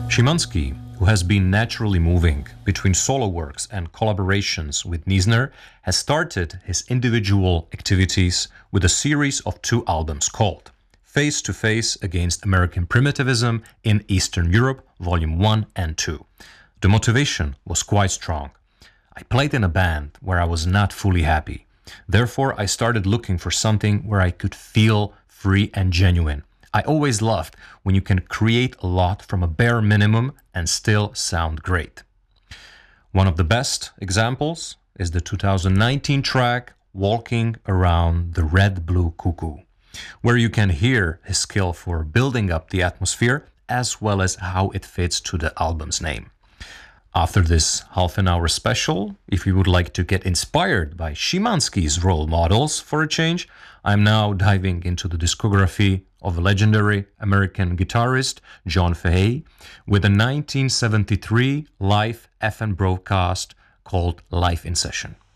Szymanski, who has been naturally moving between solo works and collaborations with Niesner, has started his individual activities with a series of 2 albums called Face to Face Against American Primitivism in Eastern Europe, Volume 1 and 2. The motivation was quite strong. I played in a band where I was not fully happy. Therefore, I started looking for something where I could feel free and genuine. I always loved when you can create a lot from a bare minimum and still sound great. One of the best examples is the 2019 track Walking Around the Red Blue Cuckoo, where you can hear his skill for building up the atmosphere as well as how it fits to the album's name. After this half-an-hour special, if you would like to get inspired by Szymanski's role models for a change, I'm now diving into the discography of the legendary American guitarist John Fahey with a 1973 live FM broadcast called Live in Session.